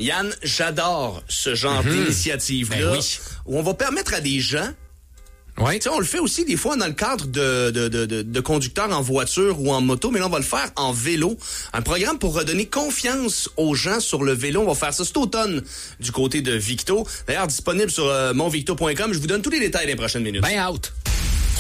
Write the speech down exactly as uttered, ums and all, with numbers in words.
Yann, j'adore ce genre mm-hmm. d'initiative-là, ben oui. où on va permettre à des gens... Ouais. Tu sais, on le fait aussi des fois dans le cadre de, de, de, de, de conducteurs en voiture ou en moto, mais là, on va le faire en vélo. Un programme pour redonner confiance aux gens sur le vélo. On va faire ça cet automne du côté de Victo. D'ailleurs, disponible sur euh, mon victo point com. Je vous donne tous les détails dans les prochaines minutes. Ben out!